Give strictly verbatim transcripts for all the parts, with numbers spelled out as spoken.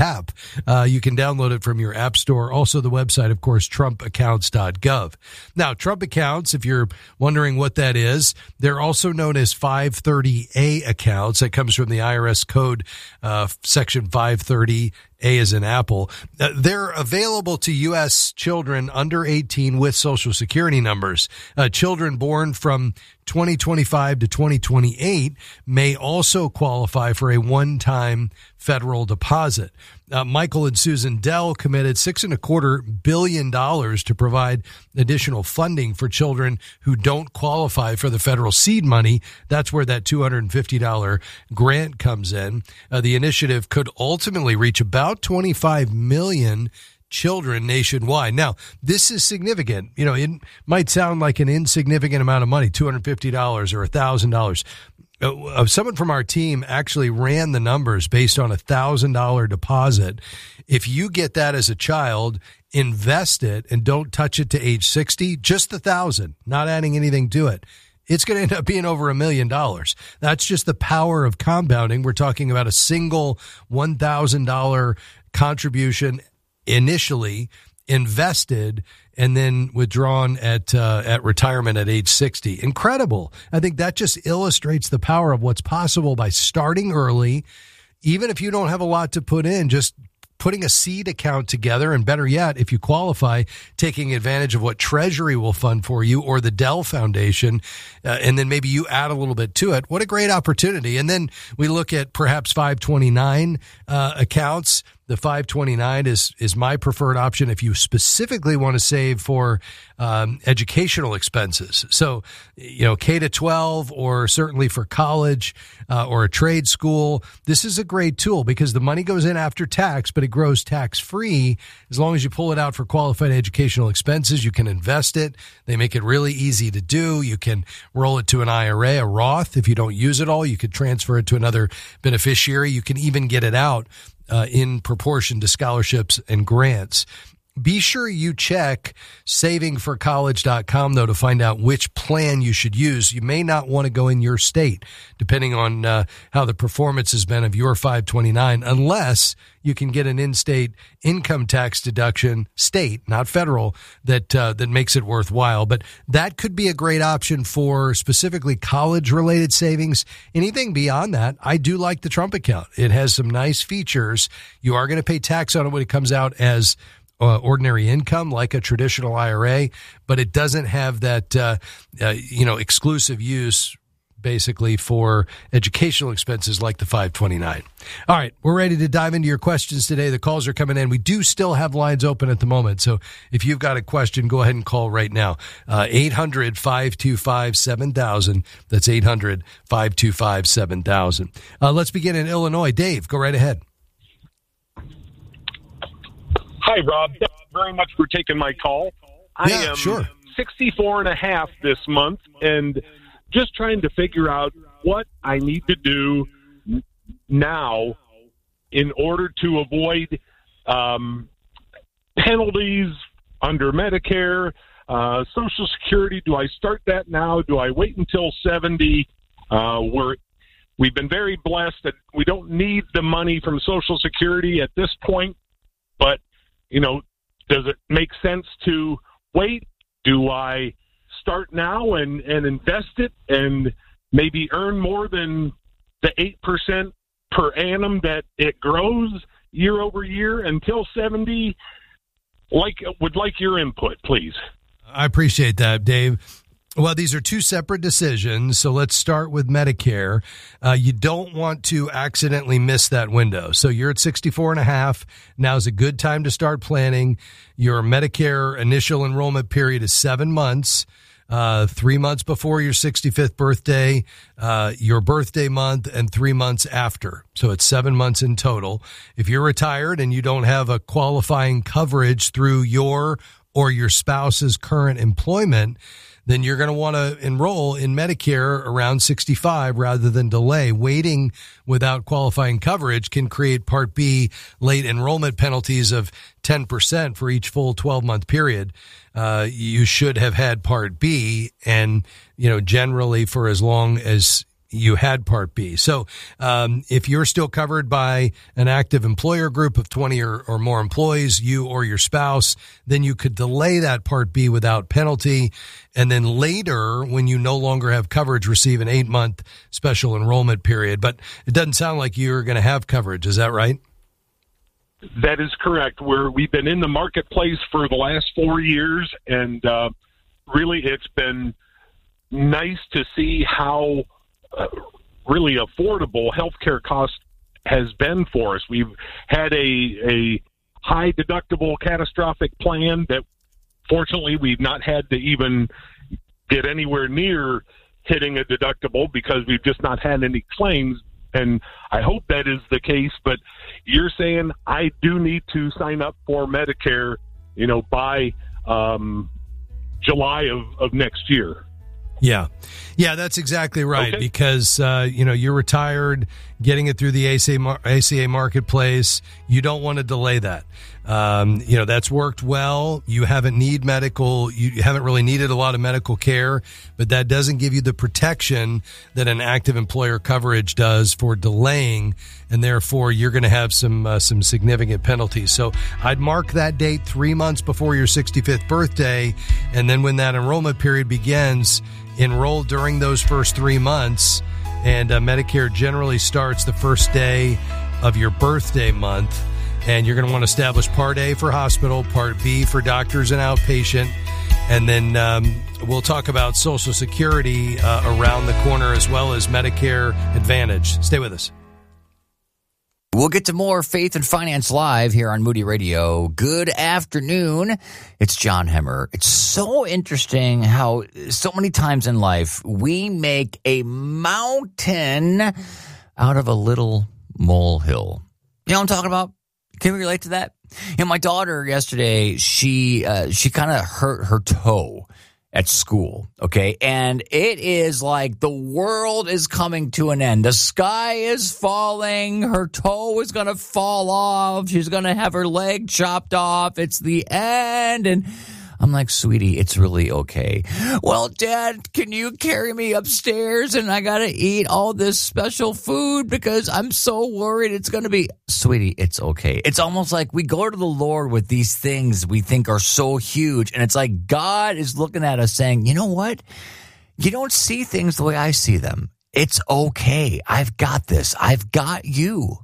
app. Uh, you can download it from your app store. Also, the website, of course, trump accounts dot gov. Now, Trump accounts, if you're wondering what that is, they're also known as five thirty A accounts. That comes from the I R S code, uh, section five thirty. A as in Apple. Uh, they're available to U S children under eighteen with Social Security numbers. Uh, children born from twenty twenty-five to twenty twenty-eight may also qualify for a one-time federal deposit. Uh, Michael and Susan Dell committed six and a quarter billion dollars to provide additional funding for children who don't qualify for the federal seed money. That's where that two hundred fifty dollars grant comes in. Uh, the initiative could ultimately reach about twenty-five million children nationwide. Now, this is significant. You know, it might sound like an insignificant amount of money, two hundred fifty dollars or one thousand dollars. Uh, someone from our team actually ran the numbers based on a one thousand dollars deposit. If you get that as a child, invest it and don't touch it to age sixty, just the one thousand dollars, not adding anything to it, it's going to end up being over a million dollars. That's just the power of compounding. We're talking about a single one thousand dollars contribution initially invested and then withdrawn at uh, at retirement at age sixty. Incredible. I think that just illustrates the power of what's possible by starting early. Even if you don't have a lot to put in, just putting a seed account together, and better yet, if you qualify, taking advantage of what Treasury will fund for you or the Dell Foundation, uh, and then maybe you add a little bit to it. What a great opportunity. And then we look at perhaps five twenty-nine uh, accounts. The five twenty-nine is is my preferred option if you specifically want to save for um, educational expenses. So, you know, K to twelve or certainly for college uh, or a trade school, this is a great tool because the money goes in after tax, but it grows tax-free. As long as you pull it out for qualified educational expenses, you can invest it. They make it really easy to do. You can roll it to an I R A, a Roth. If you don't use it all, you could transfer it to another beneficiary. You can even get it out Uh, in proportion to scholarships and grants. Be sure you check saving for college dot com, though, to find out which plan you should use. You may not want to go in your state, depending on uh, how the performance has been of your five twenty-nine, unless you can get an in-state income tax deduction, state, not federal, that uh, that makes it worthwhile. But that could be a great option for specifically college-related savings. Anything beyond that, I do like the Trump account. It has some nice features. You are going to pay tax on it when it comes out as Uh, ordinary income, like a traditional I R A, but it doesn't have that, uh, uh, you know, exclusive use basically for educational expenses like the five twenty-nine. All right, we're ready to dive into your questions today. The calls are coming in. We do still have lines open at the moment, so if you've got a question, go ahead and call right now. Uh, eight hundred, five two five, seven thousand. That's eight hundred, five two five, seven thousand. Uh, let's begin in Illinois. Dave, go right ahead. Hi, Rob. Thank you very much for taking my call. I yeah, am sure. sixty-four and a half this month and just trying to figure out what I need to do now in order to avoid um, penalties under Medicare, uh, Social Security. Do I start that now? Do I wait until seventy? Uh, we're, we've been very blessed that we don't need the money from Social Security at this point, but you know, does it make sense to wait? Do I start now and, and invest it and maybe earn more than the eight percent per annum that it grows year over year until seventy? Like, would like your input, please. I appreciate that, Dave. Well, these are two separate decisions, so let's start with Medicare. Uh, you don't want to accidentally miss that window. So you're at sixty-four and a half. Now's a good time to start planning. Your Medicare initial enrollment period is seven months, uh, three months before your sixty-fifth birthday, uh, your birthday month, and three months after. So it's seven months in total. If you're retired and you don't have a qualifying coverage through your or your spouse's current employment, then you're going to want to enroll in Medicare around sixty-five rather than delay. Waiting without qualifying coverage can create Part B late enrollment penalties of ten percent for each full twelve-month period. Uh, you should have had Part B, and, you know, generally for as long as you had Part B. So um, if you're still covered by an active employer group of twenty or, or more employees, you or your spouse, then you could delay that Part B without penalty. And then later, when you no longer have coverage, receive an eight-month special enrollment period. But it doesn't sound like you're going to have coverage. Is that right? That is correct. We're, we've been in the marketplace for the last four years, and uh, really it's been nice to see how uh, really affordable healthcare cost has been for us. We've had a, a high deductible catastrophic plan that fortunately we've not had to even get anywhere near hitting a deductible because we've just not had any claims. And I hope that is the case, but you're saying I do need to sign up for Medicare, you know, by um, July of, of next year. Yeah. Yeah, that's exactly right. Okay. Because, uh, you know, you're retired, getting it through the A C A, A C A marketplace. You don't want to delay that. Um, you know, that's worked well. You haven't need medical, you haven't really needed a lot of medical care, but that doesn't give you the protection that an active employer coverage does for delaying. And therefore you're going to have some, uh, some significant penalties. So I'd mark that date three months before your sixty-fifth birthday. And then when that enrollment period begins, enroll during those first three months. And uh, Medicare generally starts the first day of your birthday month. And you're going to want to establish Part A for hospital, Part B for doctors and outpatient. And then um, we'll talk about Social Security uh, around the corner, as well as Medicare Advantage. Stay with us. We'll get to more Faith and Finance Live here on Moody Radio. Good afternoon. It's John Hemmer. It's so interesting how so many times in life we make a mountain out of a little molehill. You know what I'm talking about? Can we relate to that? You know, my daughter yesterday, she uh, she kind of hurt her toe at school, okay? And it is like the world is coming to an end. The sky is falling. Her toe is going to fall off. She's going to have her leg chopped off. It's the end. And I'm like, sweetie, it's really okay. Well, Dad, can you carry me upstairs? And I got to eat all this special food because I'm so worried it's going to be... Sweetie, it's okay. It's almost like we go to the Lord with these things we think are so huge. And it's like God is looking at us saying, you know what? You don't see things the way I see them. It's okay. I've got this. I've got you.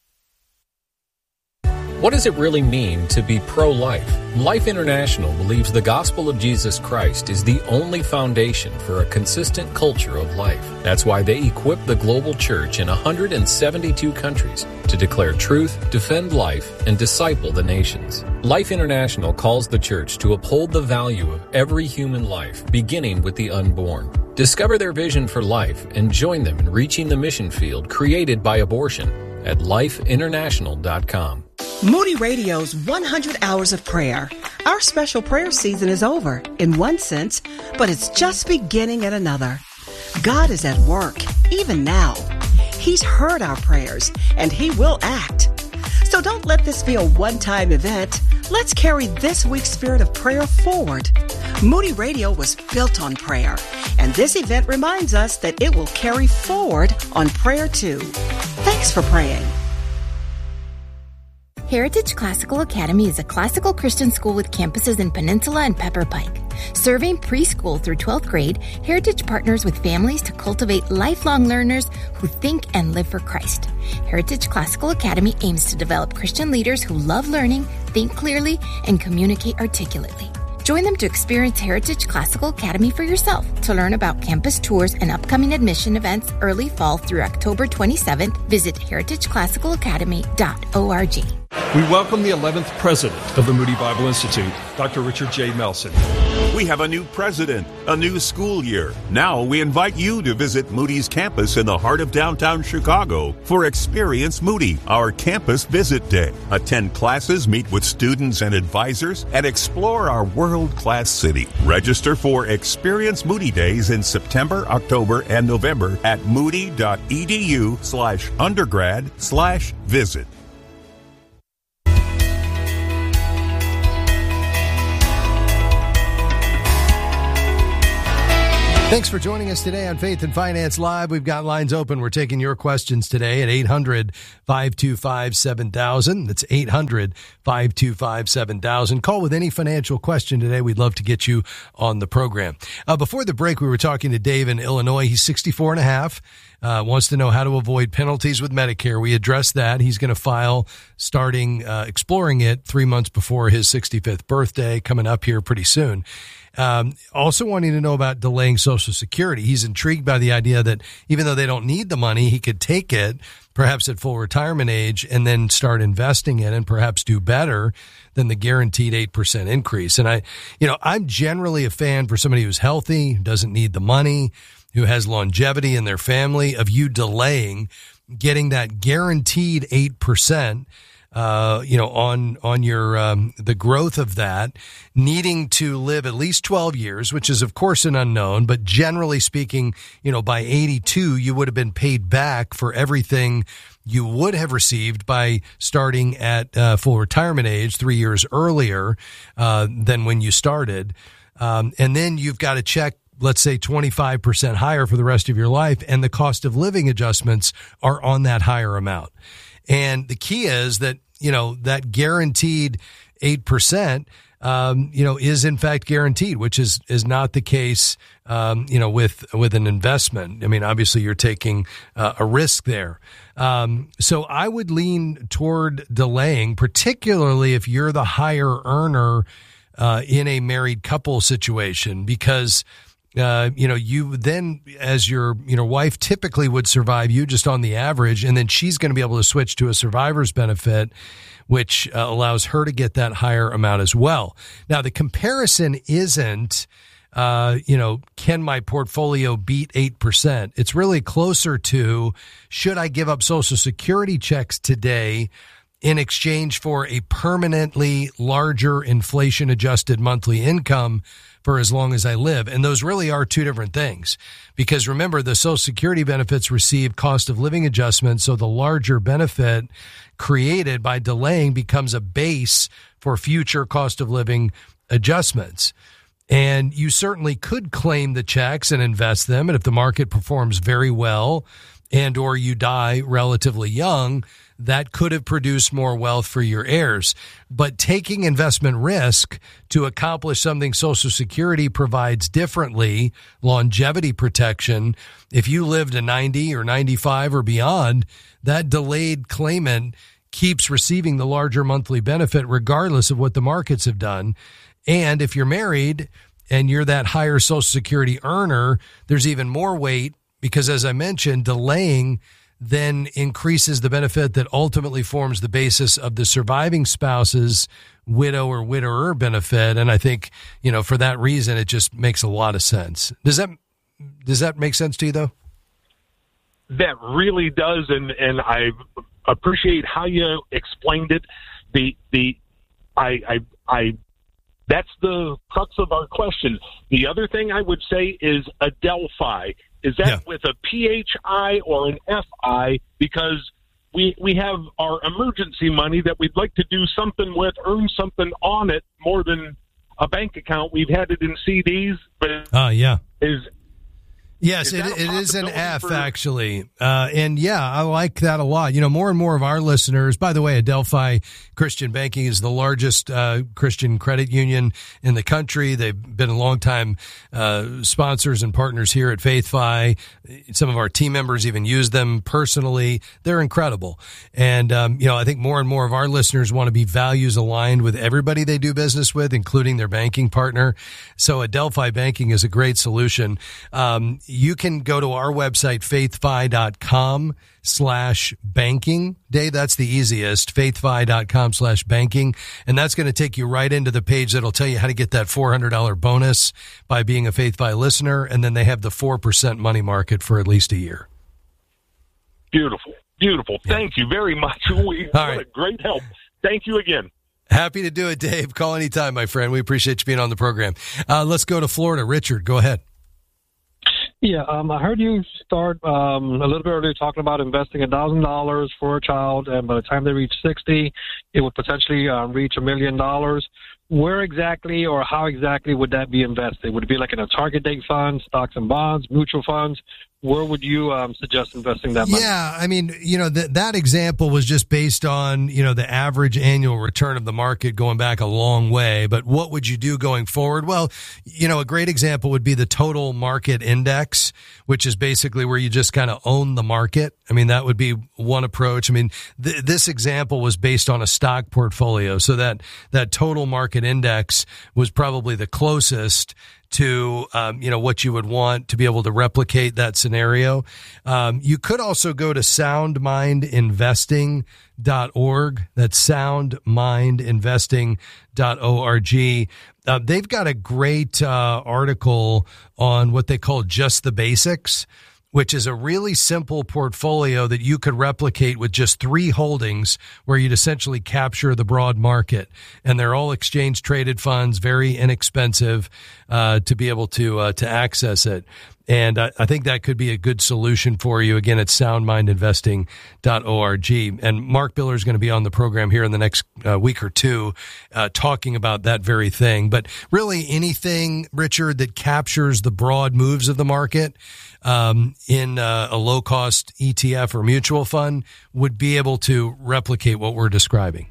What does it really mean to be pro-life? Life International believes the gospel of Jesus Christ is the only foundation for a consistent culture of life. That's why they equip the global church in one hundred seventy-two countries to declare truth, defend life, and disciple the nations. Life International calls the church to uphold the value of every human life, beginning with the unborn. Discover their vision for life and join them in reaching the mission field created by abortion at life international dot com. Moody Radio's one hundred hours of prayer. Our special prayer season is over, in one sense, but it's just beginning in another. God is at work, even now. He's heard our prayers, and He will act. So don't let this be a one-time event. Let's carry this week's spirit of prayer forward. Moody Radio was built on prayer, and this event reminds us that it will carry forward on prayer too. Thanks for praying. Heritage Classical Academy is a classical Christian school with campuses in Peninsula and Pepper Pike. Serving preschool through twelfth grade, Heritage partners with families to cultivate lifelong learners who think and live for Christ. Heritage Classical Academy aims to develop Christian leaders who love learning, think clearly, and communicate articulately. Join them to experience Heritage Classical Academy for yourself. To learn about campus tours and upcoming admission events early fall through October twenty-seventh, visit heritage classical academy dot org. We welcome the eleventh president of the Moody Bible Institute, Doctor Richard J. Melson. We have a new president, a new school year. Now we invite you to visit Moody's campus in the heart of downtown Chicago for Experience Moody, our campus visit day. Attend classes, meet with students and advisors, and explore our world-class city. Register for Experience Moody Days in September, October, and November at moody.edu slash undergrad slash visit. Thanks for joining us today on Faith and Finance Live. We've got lines open. We're taking your questions today at eight hundred, five two five, seven thousand. That's eight hundred, five two five, seven thousand. Call with any financial question today. We'd love to get you on the program. Uh, before the break, we were talking to Dave in Illinois. He's sixty-four and a half. Uh, wants to know how to avoid penalties with Medicare. We addressed that. He's going to file starting uh, exploring it three months before his sixty-fifth birthday, coming up here pretty soon. Um, also wanting to know about delaying Social Security. He's intrigued by the idea that even though they don't need the money, he could take it perhaps at full retirement age and then start investing in and perhaps do better than the guaranteed eight percent increase. And I, you know, I'm generally a fan for somebody who's healthy, doesn't need the money, who has longevity in their family, of you delaying getting that guaranteed eight percent. Uh, you know, on, on your, um, the growth of that, needing to live at least twelve years, which is of course an unknown, but generally speaking, you know, by eighty-two, you would have been paid back for everything you would have received by starting at, uh, full retirement age three years earlier, uh, than when you started. Um, and then you've got to check, let's say twenty-five percent higher for the rest of your life, and the cost of living adjustments are on that higher amount. And the key is that, you know, that guaranteed eight percent, um, you know, is in fact guaranteed, which is, is not the case, um, you know, with, with an investment. I mean, obviously you're taking uh, a risk there. Um, so I would lean toward delaying, particularly if you're the higher earner, uh, in a married couple situation, because Uh, you know, you then, as your, you know, wife typically would survive you just on the average, and then she's going to be able to switch to a survivor's benefit, which uh, allows her to get that higher amount as well. Now, the comparison isn't, uh, you know, can my portfolio beat eight percent? It's really closer to, should I give up Social Security checks today in exchange for a permanently larger inflation-adjusted monthly income for as long as I live? And those really are two different things, because remember, the Social Security benefits receive cost of living adjustments, so the larger benefit created by delaying becomes a base for future cost of living adjustments. And you certainly could claim the checks and invest them, and if the market performs very well and or you die relatively young, that could have produced more wealth for your heirs. But taking investment risk to accomplish something Social Security provides differently, longevity protection, if you live to ninety or ninety-five or beyond, that delayed claimant keeps receiving the larger monthly benefit regardless of what the markets have done. And if you're married and you're that higher Social Security earner, there's even more weight, because as I mentioned, delaying then increases the benefit that ultimately forms the basis of the surviving spouse's widow or widower benefit. And I think, you know, for that reason, it just makes a lot of sense. Does that, does that make sense to you though? That really does. And, and I appreciate how you explained it. The, the, I, I, I, that's the crux of our question. The other thing I would say is Adelphi. Is that yeah. with a P H I or an F I? Because we we have our emergency money that we'd like to do something with, earn something on it more than a bank account. We've had it in C Ds, but uh, yeah. is Yes, is it, it is an F, for- actually. Uh, and yeah, I like that a lot. You know, more and more of our listeners, by the way, Adelphi Christian Banking is the largest uh, Christian credit union in the country. They've been a long-time uh, sponsors and partners here at FaithFi. Some of our team members even use them personally. They're incredible. And, um, you know, I think more and more of our listeners want to be values aligned with everybody they do business with, including their banking partner. So Adelphi Banking is a great solution. Um, You can go to our website, faithfi.com slash banking. Dave, that's the easiest, faithfi.com slash banking. And that's going to take you right into the page that'll tell you how to get that four hundred dollars bonus by being a FaithFi listener. And then they have the four percent money market for at least a year. Beautiful. Beautiful. Yeah. Thank you very much. We, what right. a great help. Thank you again. Happy to do it, Dave. Call anytime, my friend. We appreciate you being on the program. Uh, let's go to Florida. Richard, go ahead. Yeah, um, I heard you start um, a little bit earlier talking about investing one thousand dollars for a child, and by the time they reach sixty, it would potentially uh, reach a million dollars. Where exactly or how exactly would that be invested? Would it be like in a target date fund, stocks and bonds, mutual funds? Where would you um, suggest investing that money? Yeah, I mean, you know, th- that example was just based on, you know, the average annual return of the market going back a long way. But what would you do going forward? Well, you know, a great example would be the total market index, which is basically where you just kind of own the market. I mean, that would be one approach. I mean, th- this example was based on a stock portfolio. So that, that total market index was probably the closest to, um, you know, what you would want to be able to replicate that scenario. Um, you could also go to sound mind investing dot org. That's sound mind investing dot org. Uh, they've got a great uh, article on what they call just the basics, which is a really simple portfolio that you could replicate with just three holdings where you'd essentially capture the broad market. And they're all exchange traded funds, very inexpensive uh, to be able to uh, to access it. And I, I think that could be a good solution for you. Again, it's sound mind investing dot org. And Mark Biller is going to be on the program here in the next uh, week or two uh, talking about that very thing. But really anything, Richard, that captures the broad moves of the market um, in uh, a low-cost E T F or mutual fund would be able to replicate what we're describing.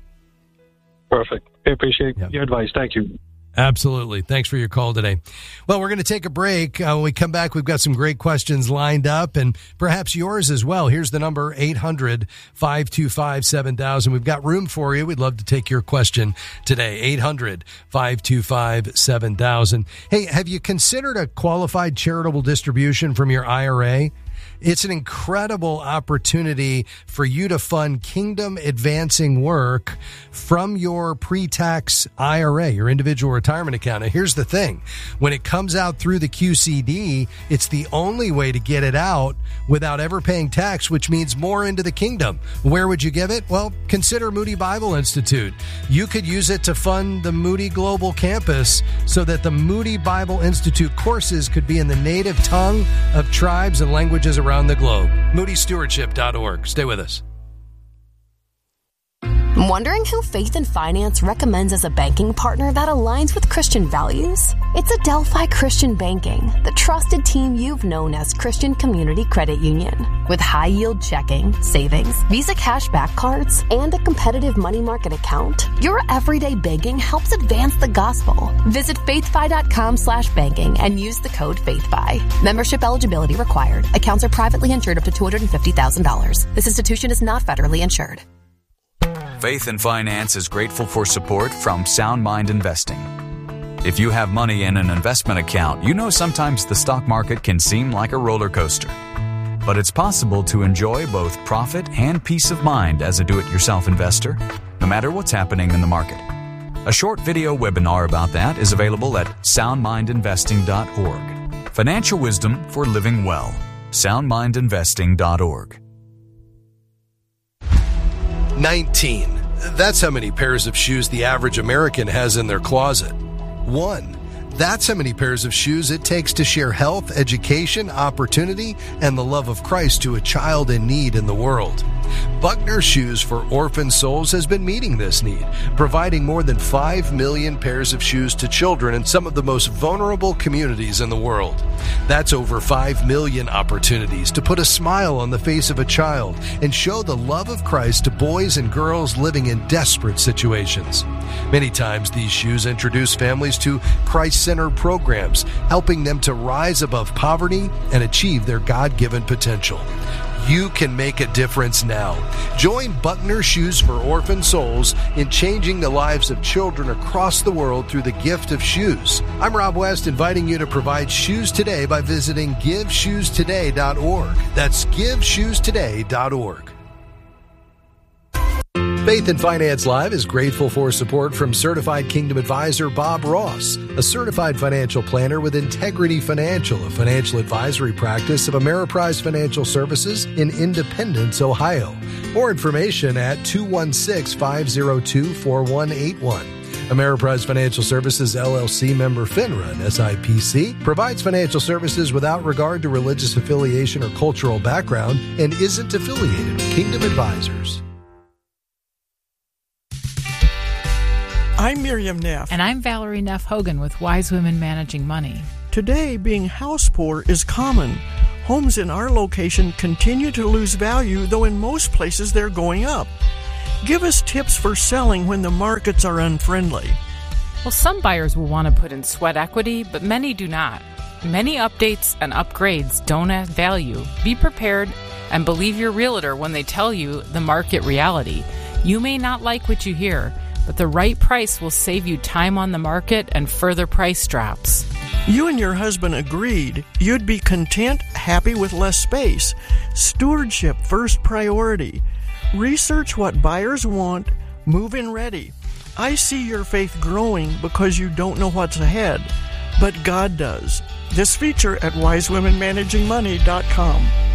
Perfect. I appreciate Yep. your advice. Thank you. Absolutely. Thanks for your call today. Well, we're going to take a break. Uh, when we come back, we've got some great questions lined up and perhaps yours as well. Here's the number, eight hundred, five two five, seven thousand. We've got room for you. We'd love to take your question today, eight hundred, five two five, seven thousand. Hey, have you considered a qualified charitable distribution from your I R A? It's an incredible opportunity for you to fund kingdom advancing work from your pre-tax I R A, your individual retirement account. Now, here's the thing. When it comes out through the Q C D, it's the only way to get it out without ever paying tax, which means more into the kingdom. Where would you give it? Well, consider Moody Bible Institute. You could use it to fund the Moody Global Campus so that the Moody Bible Institute courses could be in the native tongue of tribes and languages around the globe. moody stewardship dot org. Stay with us. Wondering who Faith and Finance recommends as a banking partner that aligns with Christian values? It's Adelphi Christian Banking, the trusted team you've known as Christian Community Credit Union. With high-yield checking, savings, Visa cashback cards, and a competitive money market account, your everyday banking helps advance the gospel. Visit faithfi.com slash banking and use the code FaithFi. Membership eligibility required. Accounts are privately insured up to two hundred fifty thousand dollars. This institution is not federally insured. Faith and Finance is grateful for support from Sound Mind Investing. If you have money in an investment account, you know sometimes the stock market can seem like a roller coaster. But it's possible to enjoy both profit and peace of mind as a do-it-yourself investor, no matter what's happening in the market. A short video webinar about that is available at sound mind investing dot org. Financial wisdom for living well. sound mind investing dot org. nineteen. That's how many pairs of shoes the average American has in their closet. One. That's how many pairs of shoes it takes to share health, education, opportunity, and the love of Christ to a child in need in the world. Buckner Shoes for Orphan Souls has been meeting this need, providing more than five million pairs of shoes to children in some of the most vulnerable communities in the world. That's over five million opportunities to put a smile on the face of a child and show the love of Christ to boys and girls living in desperate situations. Many times these shoes introduce families to Christ-centered programs, helping them to rise above poverty and achieve their God-given potential. You can make a difference now. Join Buckner Shoes for Orphan Souls in changing the lives of children across the world through the gift of shoes. I'm Rob West, inviting you to provide shoes today by visiting give shoes today dot org. That's give shoes today dot org. Faith and Finance Live is grateful for support from Certified Kingdom Advisor Bob Ross, a certified financial planner with Integrity Financial, a financial advisory practice of Ameriprise Financial Services in Independence, Ohio. More information at two one six, five zero two, four one eight one. Ameriprise Financial Services, L L C member FINRA and S I P C, provides financial services without regard to religious affiliation or cultural background and isn't affiliated with Kingdom Advisors. I'm Miriam Neff. And I'm Valerie Neff Hogan with Wise Women Managing Money. Today, being house poor is common. Homes in our location continue to lose value, though in most places they're going up. Give us tips for selling when the markets are unfriendly. Well, some buyers will want to put in sweat equity, but many do not. Many updates and upgrades don't add value. Be prepared and believe your realtor when they tell you the market reality. You may not like what you hear, but the right price will save you time on the market and further price drops. You and your husband agreed you'd be content, happy with less space. Stewardship first priority. Research what buyers want, move in ready. I see your faith growing because you don't know what's ahead, but God does. This feature at wise women managing money dot com.